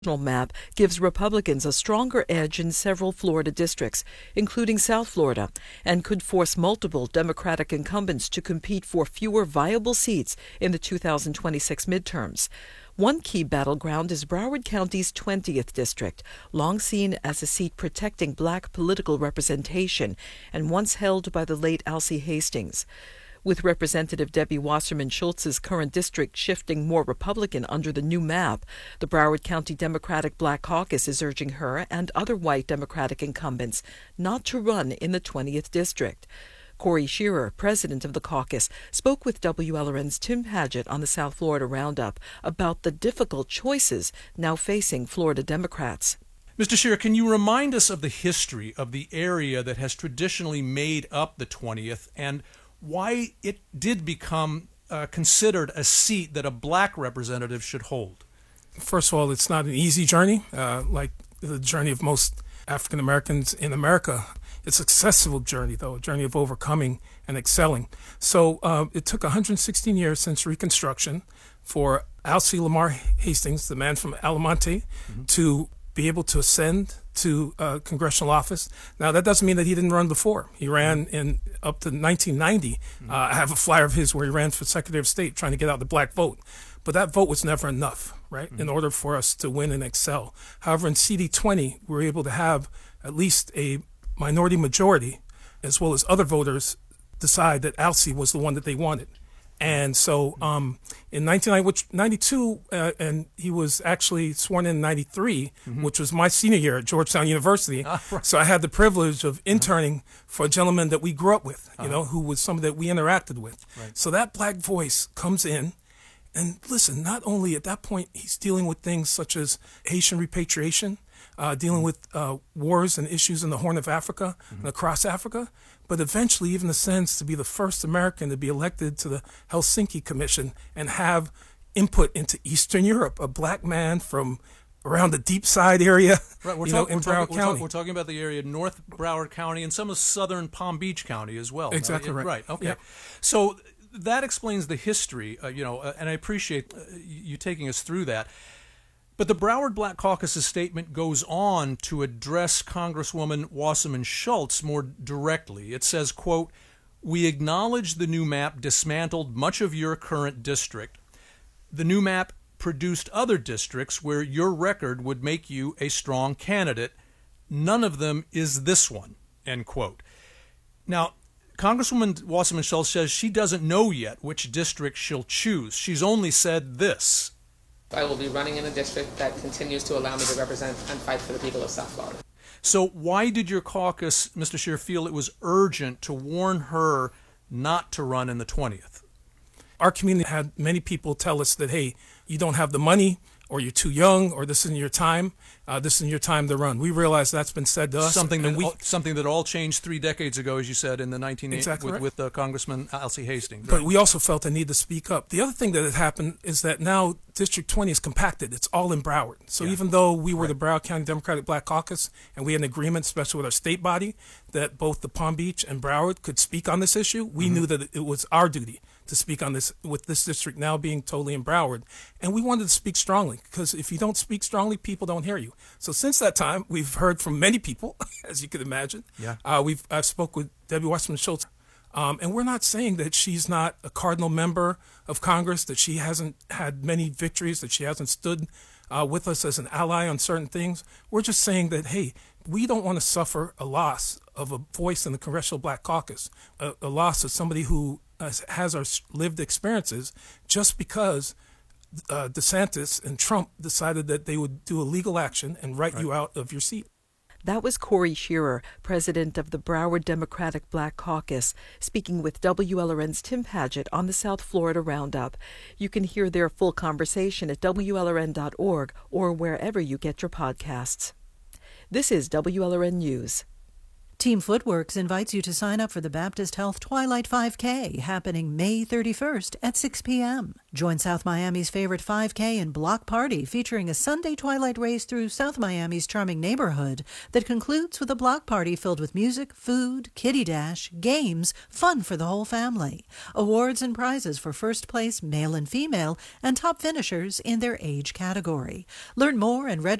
map gives Republicans a stronger edge in several Florida districts, including South Florida, and could force multiple Democratic incumbents to compete for fewer viable seats in the 2026 midterms. One key battleground is Broward County's 20th district, long seen as a seat protecting black political representation and once held by the late Alcee Hastings. With Representative Debbie Wasserman Schultz's current district shifting more Republican under the new map, the Broward County Democratic Black Caucus is urging her and other white Democratic incumbents not to run in the 20th district. Corey Shearer, president of the caucus, spoke with WLRN's Tim Padgett on the South Florida Roundup about the difficult choices now facing Florida Democrats. Mr. Shearer, can you remind us of the history of the area that has traditionally made up the 20th and why it did become considered a seat that a black representative should hold? First of all, it's not an easy journey, like the journey of most African Americans in America. It's a successful journey, though, a journey of overcoming and excelling. So it took 116 years since Reconstruction for Alcee Lamar Hastings, the man from Almonte, to be able to ascend to congressional office. Now, that doesn't mean that he didn't run before. He ran in up to 1990. I have a flyer of his where he ran for Secretary of State trying to get out the black vote. But that vote was never enough, right, in order for us to win and excel. However, in CD20, we were able to have at least a minority majority, as well as other voters, decide that Alcee was the one that they wanted. And so in 1992, and he was actually sworn in 93, which was my senior year at Georgetown University. Right. So I had the privilege of interning for a gentleman that we grew up with, you know, who was someone that we interacted with. Right. So that black voice comes in. And listen, not only at that point, he's dealing with things such as Haitian repatriation, dealing with wars and issues in the Horn of Africa and across Africa, but eventually even ascends to be the first American to be elected to the Helsinki Commission and have input into Eastern Europe, a black man from around the Deep Side area, right, in Broward County. We're talking about the area North Broward County and some of southern Palm Beach County as well. Exactly right. Right, okay. Yeah. So that explains the history, and I appreciate you taking us through that. But the Broward Black Caucus's statement goes on to address Congresswoman Wasserman Schultz more directly. It says, quote, "We acknowledge the new map dismantled much of your current district. The new map produced other districts where your record would make you a strong candidate. None of them is this one," end quote. Now, Congresswoman Wasserman Schultz says she doesn't know yet which district she'll choose. She's only said this: I will be running in a district that continues to allow me to represent and fight for the people of South Florida. So why did your caucus, Mr. Scheer, feel it was urgent to warn her not to run in the 20th? Our community had many people tell us that, hey, you don't have the money, or you're too young, or this isn't your time. This isn't your time to run. We realize that's been said to us. Something that all changed 3 decades ago, as you said, in the 1980s exactly with Congressman Alcee Hastings. But we also felt a need to speak up. The other thing that had happened is that now District 20 is compacted. It's all in Broward. So even though we were the Broward County Democratic Black Caucus, and we had an agreement, especially with our state body, that both the Palm Beach and Broward could speak on this issue, we knew that it was our duty to speak on this, with this district now being totally in Broward. And we wanted to speak strongly, because if you don't speak strongly, people don't hear you. So since that time, we've heard from many people, as you could imagine. Yeah. I've spoke with Debbie Wasserman Schultz, and we're not saying that she's not a cardinal member of Congress, that she hasn't had many victories, that she hasn't stood with us as an ally on certain things. We're just saying that, hey, we don't want to suffer a loss of a voice in the Congressional Black Caucus, a loss of somebody who has our lived experiences, just because DeSantis and Trump decided that they would do a legal action and write you out of your seat. That was Corey Shearer, president of the Broward Democratic Black Caucus, speaking with WLRN's Tim Padgett on the South Florida Roundup. You can hear their full conversation at WLRN.org or wherever you get your podcasts. This is WLRN News. Team Footworks invites you to sign up for the Baptist Health Twilight 5K happening May 31st at 6 p.m. Join South Miami's favorite 5K and block party featuring a Sunday twilight race through South Miami's charming neighborhood that concludes with a block party filled with music, food, kiddie dash, games, fun for the whole family. Awards and prizes for first place male and female and top finishers in their age category. Learn more and register